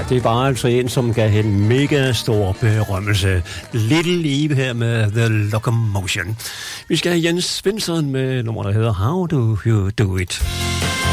det var altså en, som gav hende mega stor berømmelse. Little Eve her med The Locomotion. Vi skal have Jens Svensson med nummer, der hedder How Do You Do It.